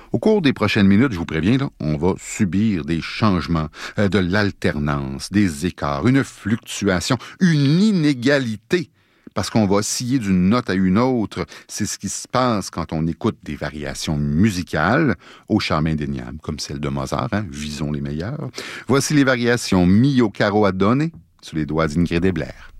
Au cours des prochaines minutes, je vous préviens, là, on va subir des changements, de l'alternance, des écarts, une fluctuation, une inégalité, parce qu'on va osciller d'une note à une autre. C'est ce qui se passe quand on écoute des variations musicales au charme indéniable, comme celle de Mozart, hein, visons les meilleurs. Voici les variations Mi au carreau à donner sous les doigts d'Ingrid Ebler.